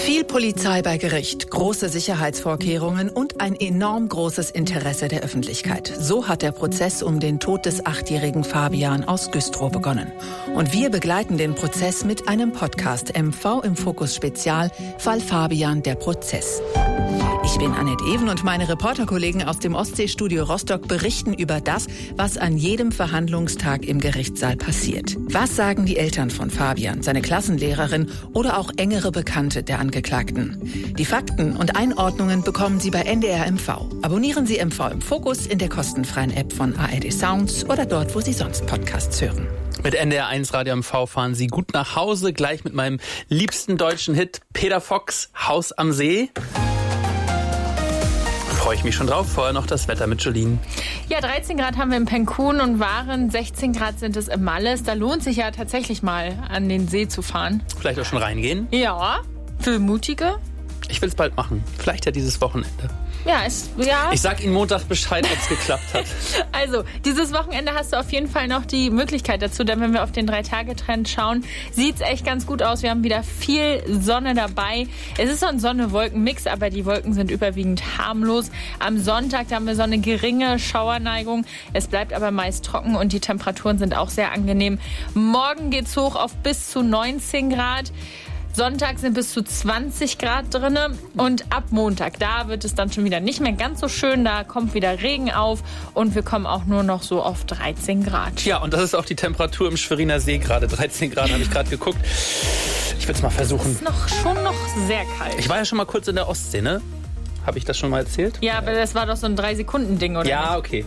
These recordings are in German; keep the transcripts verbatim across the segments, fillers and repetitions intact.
Viel Polizei bei Gericht, große Sicherheitsvorkehrungen und ein enorm großes Interesse der Öffentlichkeit. So hat der Prozess um den Tod des achtjährigen Fabian aus Güstrow begonnen. Und wir begleiten den Prozess mit einem Podcast M V im Fokus Spezial, Fall Fabian, der Prozess. Ich bin Annette Even und meine Reporterkollegen aus dem Ostseestudio Rostock berichten über das, was an jedem Verhandlungstag im Gerichtssaal passiert. Was sagen die Eltern von Fabian, seine Klassenlehrerin oder auch engere Bekannte der Angeklagten? Die Fakten und Einordnungen bekommen Sie bei N D R M V. Abonnieren Sie M V im Fokus in der kostenfreien App von A R D Sounds oder dort, wo Sie sonst Podcasts hören. Mit N D R eins Radio M V fahren Sie gut nach Hause, gleich mit meinem liebsten deutschen Hit Peter Fox, Haus am See. Freue ich mich schon drauf. Vorher noch das Wetter mit Jolene. Ja, dreizehn Grad haben wir in Penkun und Waren, sechzehn Grad sind es im Malles. Da lohnt sich ja tatsächlich mal an den See zu fahren. Vielleicht auch schon reingehen? Ja, für Mutige. Ich will es bald machen. Vielleicht ja dieses Wochenende. Ja, es, ja. Ich sag Ihnen Montag Bescheid, ob es geklappt hat. Also, dieses Wochenende hast du auf jeden Fall noch die Möglichkeit dazu, denn wenn wir auf den Drei-Tage-Trend schauen, sieht's echt ganz gut aus. Wir haben wieder viel Sonne dabei. Es ist so ein Sonne-Wolken-Mix, aber die Wolken sind überwiegend harmlos. Am Sonntag da haben wir so eine geringe Schauerneigung. Es bleibt aber meist trocken und die Temperaturen sind auch sehr angenehm. Morgen geht's hoch auf bis zu neunzehn Grad. Sonntag sind bis zu zwanzig Grad drin und ab Montag, da wird es dann schon wieder nicht mehr ganz so schön. Da kommt wieder Regen auf und wir kommen auch nur noch so auf dreizehn Grad. Ja, und das ist auch die Temperatur im Schweriner See gerade. dreizehn Grad habe ich gerade geguckt. Ich will es mal versuchen. Es ist noch, schon noch sehr kalt. Ich war ja schon mal kurz in der Ostsee, ne? Habe ich das schon mal erzählt? Ja, aber das war doch so ein drei Sekunden Ding, oder? Ja, okay.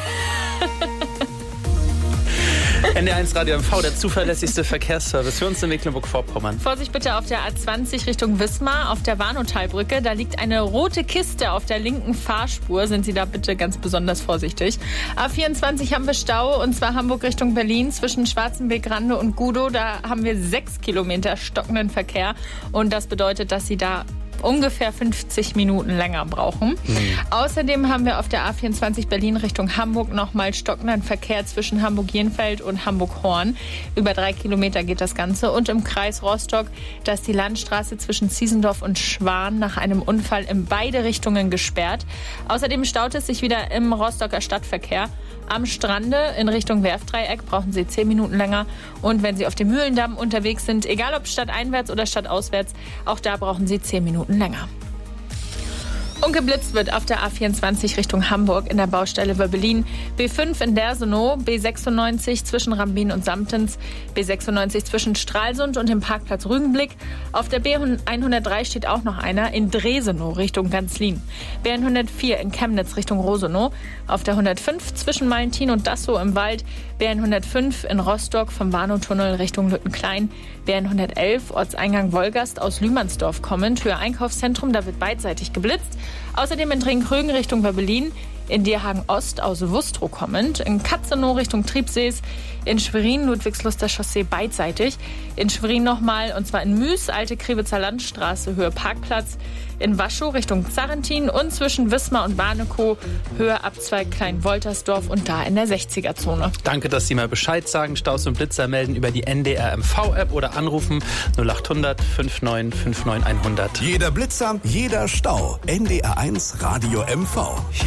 N D R eins Radio M V, der zuverlässigste Verkehrsservice für uns in Mecklenburg-Vorpommern. Vorsicht bitte auf der A zwanzig Richtung Wismar, auf der Warnow-Talbrücke. Da liegt eine rote Kiste auf der linken Fahrspur. Sind Sie da bitte ganz besonders vorsichtig. A vierundzwanzig haben wir Stau, und zwar Hamburg Richtung Berlin zwischen Schwarzenbeck-Rande und Gudow. Da haben wir sechs Kilometer stockenden Verkehr. Und das bedeutet, dass Sie da ungefähr fünfzig Minuten länger brauchen. Mhm. Außerdem haben wir auf der A vierundzwanzig Berlin Richtung Hamburg nochmal stockenden Verkehr zwischen Hamburg-Jenfeld und Hamburg-Horn. Über drei Kilometer geht das Ganze. Und im Kreis Rostock, da ist die Landstraße zwischen Ziesendorf und Schwan nach einem Unfall in beide Richtungen gesperrt. Außerdem staut es sich wieder im Rostocker Stadtverkehr. Am Strande in Richtung Werftdreieck brauchen Sie zehn Minuten länger. Und wenn Sie auf dem Mühlendamm unterwegs sind, egal ob stadteinwärts oder stadtauswärts, auch da brauchen Sie zehn Minuten länger. Und geblitzt wird auf der A vierundzwanzig Richtung Hamburg in der Baustelle Wöbbelin, B fünf in Dersenow, B sechsundneunzig zwischen Rambin und Samtens, B sechsundneunzig zwischen Stralsund und dem Parkplatz Rügenblick. Auf der B hundertdrei steht auch noch einer in Dresenow Richtung Ganzlin, B hundertvier in Chemnitz Richtung Rosenow, auf der hundertfünf zwischen Malentin und Dassow im Wald, B hundertfünf in Rostock vom Warnow-Tunnel Richtung Lüttenklein, B hundertelf Ortseingang Wolgast aus Lühmannsdorf kommend, Höhe Einkaufszentrum, da wird beidseitig geblitzt. Außerdem in Dringkrögen Richtung Wöbbelin, in Dierhagen Ost aus Wustrow kommend, in Katzenow Richtung Triebsees, in Schwerin Ludwigsluster Chaussee beidseitig, in Schwerin nochmal, und zwar in Müs, Alte Krewitzer Landstraße, Höhe Parkplatz, in Waschow Richtung Zarrentin und zwischen Wismar und Barnekow, Höhe Abzweig Klein-Woltersdorf und da in der sechziger-Zone. Danke, dass Sie mal Bescheid sagen. Staus und Blitzer melden über die N D R M V-App oder anrufen null acht hundert neunundfünfzig neunundfünfzig hundert. Jeder Blitzer, jeder Stau. N D R eins Radio M V.